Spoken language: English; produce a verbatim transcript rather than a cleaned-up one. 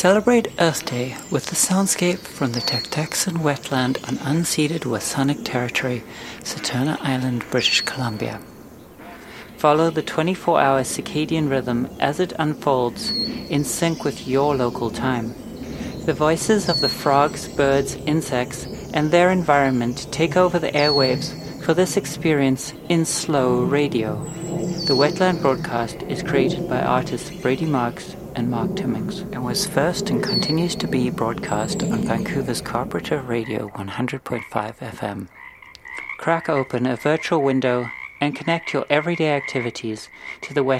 Celebrate Earth Day with the soundscape from the Taktaxan wetland on unceded Wasanic territory, Saturna Island, British Columbia. Follow the twenty-four hour circadian rhythm as it unfolds in sync with your local time. The voices of the frogs, birds, insects, and their environment take over the airwaves for this experience in slow radio. The Wetland broadcast is created by artists Brady Marks and Mark Timmings, and was first and continues to be broadcast on Vancouver's Cooperative Radio one hundred point five F M. Crack open a virtual window and connect your everyday activities to the wet